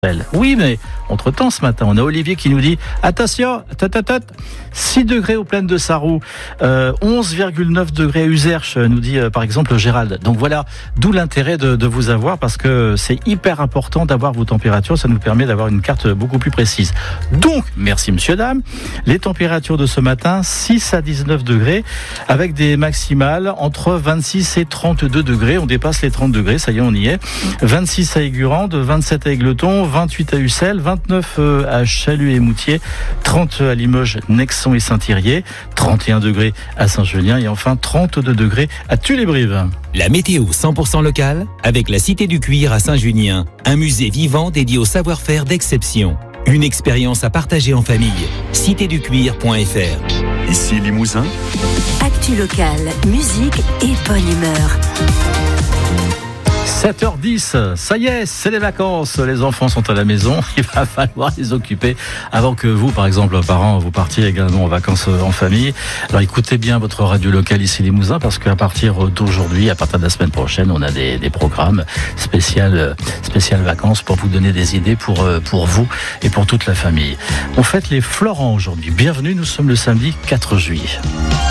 Oui, mais entre-temps, ce matin, on a Olivier qui nous dit « Attention, 6 degrés aux plaines de Sarroux, 11,9 degrés à Uzerche », nous dit par exemple Gérald. Donc voilà, d'où l'intérêt de vous avoir, parce que c'est hyper important d'avoir vos températures, ça nous permet d'avoir une carte beaucoup plus précise. Donc, merci monsieur, dame, les températures de ce matin, 6 à 19 degrés, avec des maximales entre 26 et 32 degrés, on dépasse les 30 degrés, ça y est, on y est. 26 à Aigurande, 27 à Égletons, 28 à Ussel, 29 à Chalut et Moutier, 30 à Limoges, Nexon et Saint-Thirier, 31 degrés à Saint-Julien et enfin 32 degrés à Tulle-et-Brive. La météo 100% locale avec la Cité du Cuir à Saint-Junien, un musée vivant dédié au savoir-faire d'exception. Une expérience à partager en famille. citéducuir.fr. Ici Limousin. Actu local, musique et bonne humeur. 7h10, ça y est, c'est les vacances, les enfants sont à la maison, il va falloir les occuper avant que vous, par exemple, parents, vous partiez également en vacances en famille. Alors écoutez bien votre radio locale ici Limousin, parce qu'à partir d'aujourd'hui, à partir de la semaine prochaine, on a des programmes spécial vacances pour vous donner des idées pour vous et pour toute la famille. On fête les Florents aujourd'hui. Bienvenue, nous sommes le samedi 4 juillet.